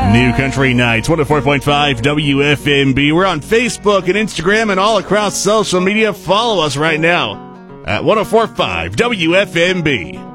New Country Nights, 104.5 WFMB. We're on Facebook and Instagram and all across social media. Follow us right now at 104.5 WFMB.